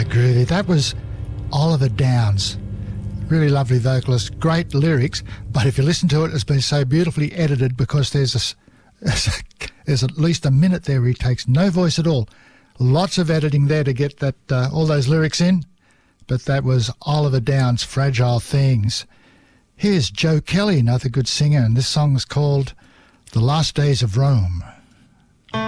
groovy. That was Oliver Downs. Really lovely vocalist, great lyrics, but if you listen to it, it's been so beautifully edited because there's at least a minute there where he takes no voice at all. Lots of editing there to get that all those lyrics in, but that was Oliver Downs' Fragile Things. Here's Joe Kelly, another good singer, and this song's called The Last Days of Rome.